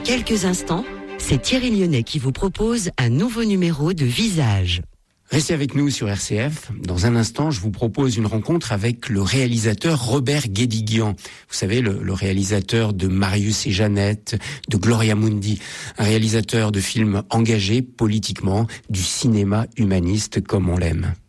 quelques instants, c'est Thierry Lyonnais qui vous propose un nouveau numéro de Visage. Restez avec nous sur RCF. Dans un instant, je vous propose une rencontre avec le réalisateur Robert Guédiguian. Vous savez, le réalisateur de Marius et Jeannette, de Gloria Mundi. Un réalisateur de films engagés politiquement, du cinéma humaniste comme on l'aime.